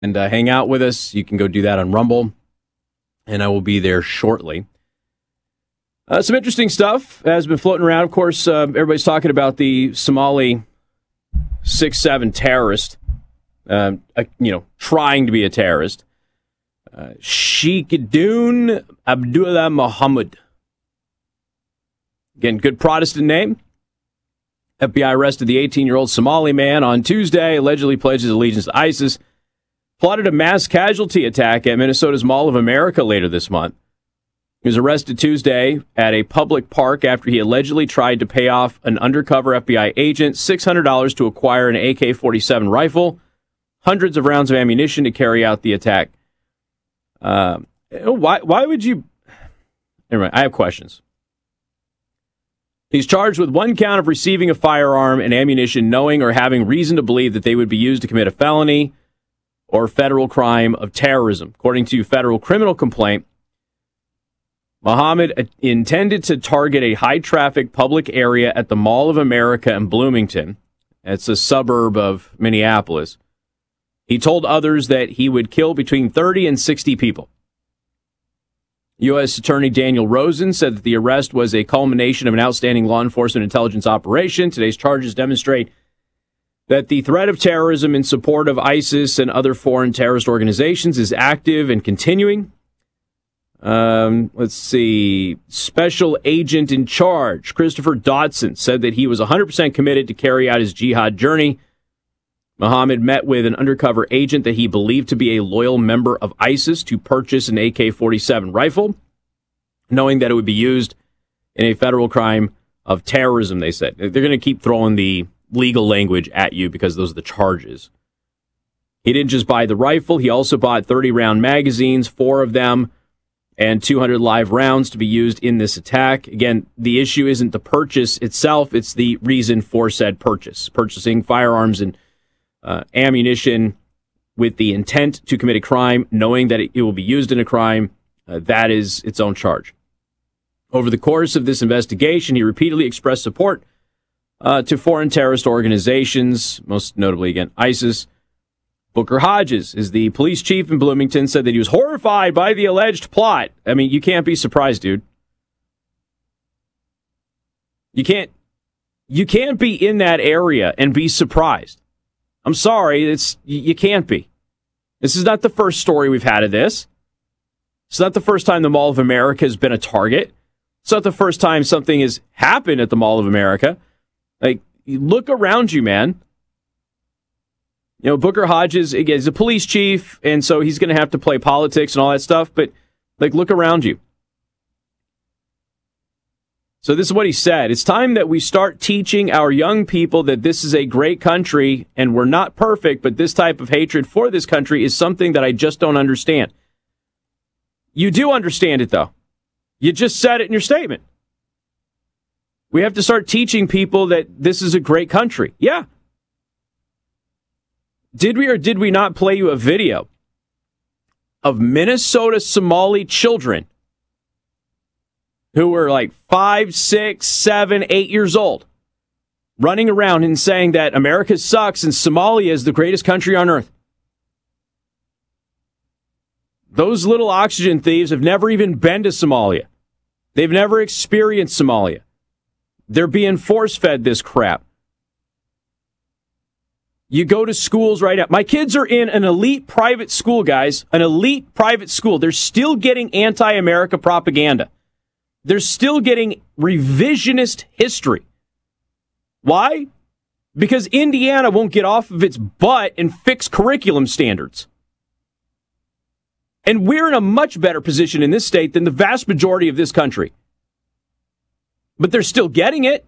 and hang out with us, you can go do that on Rumble, and I will be there shortly. Some interesting stuff has been floating around. Of course, everybody's talking about the Somali 6'7" terrorist, trying to be a terrorist. Sheikhdun Abdullah Muhammad. Again, good Protestant name. FBI arrested the 18-year-old Somali man on Tuesday, allegedly pledged his allegiance to ISIS, plotted a mass casualty attack at Minnesota's Mall of America later this month. He was arrested Tuesday at a public park after he allegedly tried to pay off an undercover FBI agent $600 to acquire an AK-47 rifle, hundreds of rounds of ammunition to carry out the attack. Why would you... Anyway, I have questions. He's charged with one count of receiving a firearm and ammunition knowing or having reason to believe that they would be used to commit a felony or federal crime of terrorism. According to federal criminal complaint, Muhammad intended to target a high-traffic public area at the Mall of America in Bloomington. It's a suburb of Minneapolis. He told others that he would kill between 30 and 60 people. U.S. Attorney Daniel Rosen said that the arrest was a culmination of an outstanding law enforcement intelligence operation. Today's charges demonstrate that the threat of terrorism in support of ISIS and other foreign terrorist organizations is active and continuing. Let's see. Special agent in charge, Christopher Dodson, said that he was 100% committed to carry out his jihad journey. Muhammad met with an undercover agent that he believed to be a loyal member of ISIS to purchase an AK-47 rifle, knowing that it would be used in a federal crime of terrorism, they said. They're going to keep throwing the legal language at you because those are the charges. He didn't just buy the rifle. He also bought 30-round magazines, 4 of them, and 200 live rounds to be used in this attack. Again, the issue isn't the purchase itself. It's the reason for said purchase. Purchasing firearms and ammunition with the intent to commit a crime, knowing that it will be used in a crime, that is its own charge. Over the course of this investigation, he repeatedly expressed support to foreign terrorist organizations, most notably, again, ISIS. Booker Hodges is the police chief in Bloomington, said that he was horrified by the alleged plot. I mean, you can't be surprised, dude. You can't be in that area and be surprised. I'm sorry, you can't be. This is not the first story we've had of this. It's not the first time the Mall of America has been a target. It's not the first time something has happened at the Mall of America. Like, look around you, man. You know, Booker Hodges, again, is a police chief, and so he's going to have to play politics and all that stuff, but, like, look around you. So this is what he said. It's time that we start teaching our young people that this is a great country and we're not perfect, but this type of hatred for this country is something that I just don't understand. You do understand it, though. You just said it in your statement. We have to start teaching people that this is a great country. Yeah. Did we or did we not play you a video of Minnesota Somali children who were like 5, 6, 7, 8 years old, running around and saying that America sucks and Somalia is the greatest country on earth? Those little oxygen thieves have never even been to Somalia. They've never experienced Somalia. They're being force-fed this crap. You go to schools right now. My kids are in an elite private school, guys. An elite private school. They're still getting anti-America propaganda. They're still getting revisionist history. Why? Because Indiana won't get off of its butt and fix curriculum standards. And we're in a much better position in this state than the vast majority of this country. But they're still getting it.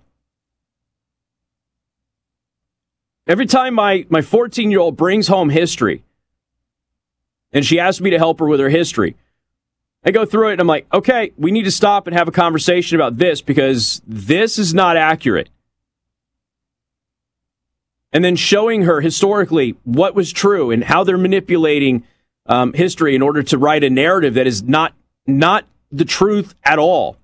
Every time my 14-year-old brings home history, and she asks me to help her with her history, I go through it and I'm like, okay, we need to stop and have a conversation about this because this is not accurate. And then showing her historically what was true and how they're manipulating history in order to write a narrative that is not the truth at all.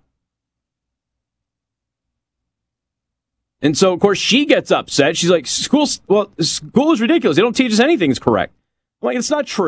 And so, of course, she gets upset. She's like, school is ridiculous. They don't teach us anything is correct. Like, it's not true.